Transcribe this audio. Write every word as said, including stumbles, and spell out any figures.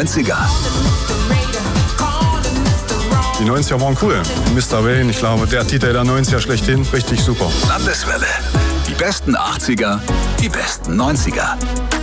neunziger. Die neunziger waren cool. Mister Wayne, ich glaube, der Titel der neunziger schlechthin, richtig super. Landeswelle. Die besten achtziger, die besten neunziger.